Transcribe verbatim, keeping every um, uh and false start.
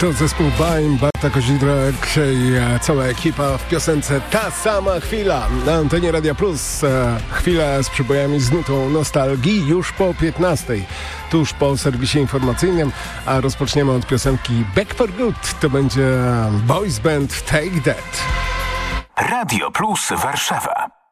To zespół Baim, Barta Kozidrak i cała ekipa w piosence Ta sama chwila na antenie Radia Plus. Chwila z przybojami z nutą nostalgii już po piętnastej, tuż po serwisie informacyjnym, a rozpoczniemy od piosenki Back for Good. To będzie boys band Take That. Radio Plus Warszawa.